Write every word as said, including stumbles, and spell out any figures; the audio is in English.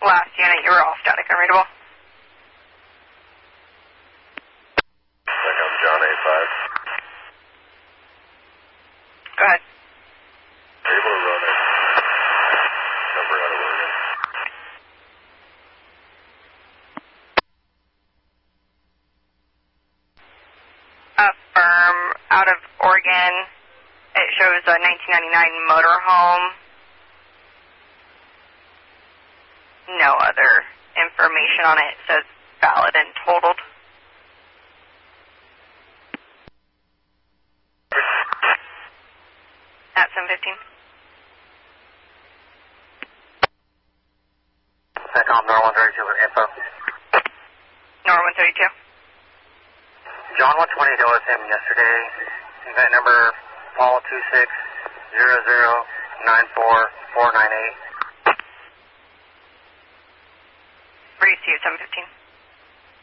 Last unit, you were all static unreadable. Second, John A five. Go ahead. Able to run it. Number out of Oregon. Affirm, out of Oregon. It shows a nineteen ninety-nine motorhome. No other information on it. It says valid and totaled. At seven fifteen. Secom, Nor one thirty-two with info. Nor one thirty-two. John one twenty dealt with him yesterday. Event number Paul two six zero zero nine four four nine eight. Receive seven fifteen.